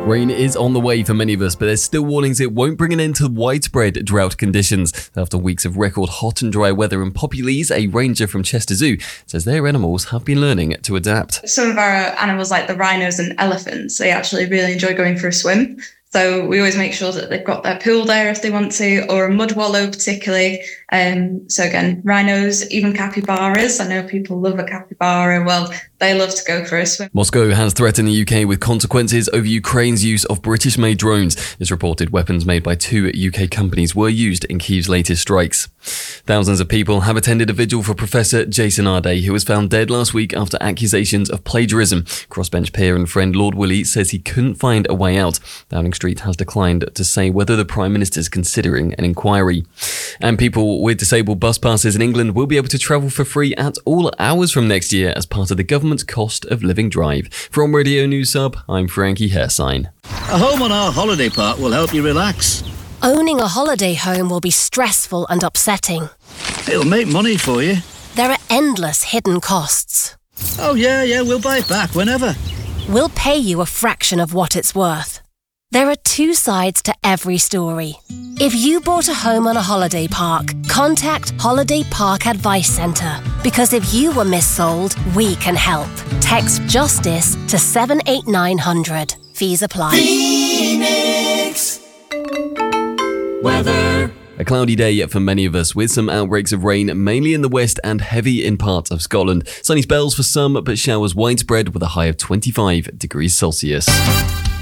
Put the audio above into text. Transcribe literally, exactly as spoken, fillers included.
Rain is on the way for many of us, but there's still warnings it won't bring an end to widespread drought conditions. After weeks of record hot and dry weather, and Poppy Lees, a ranger from Chester Zoo, says their animals have been learning to adapt. Some of our animals, like the rhinos and elephants, they actually really enjoy going for a swim. So we always make sure that they've got their pool there if they want to, or a mud wallow particularly. Um, so again, rhinos, even capybaras. I know people love a capybara. Well, they love to go for a swim. Moscow has threatened the U K with consequences over Ukraine's use of British-made drones. It's reported weapons made by two U K companies were used in Kyiv's latest strikes. Thousands of people have attended a vigil for Professor Jason Arday, who was found dead last week after accusations of plagiarism. Crossbench peer and friend Lord Willie says he couldn't find a way out. Downing Street has declined to say whether the Prime Minister is considering an inquiry. And people with disabled bus passes in England will be able to travel for free at all hours from next year as part of the government's cost of living drive. From Radio News Sub, I'm Frankie Hairsign. A home on our holiday park will help you relax. Owning a holiday home will be stressful and upsetting. It'll make money for you. There are endless hidden costs. Oh yeah, yeah, we'll buy it back whenever. We'll pay you a fraction of what it's worth. There are two sides to every story. If you bought a home on a holiday park, contact Holiday Park Advice Centre. Because if you were missold, we can help. Text JUSTICE to seven eight nine hundred. Fees apply. Phoenix weather. A cloudy day for many of us, with some outbreaks of rain, mainly in the west and heavy in parts of Scotland. Sunny spells for some, but showers widespread with a high of twenty-five degrees Celsius.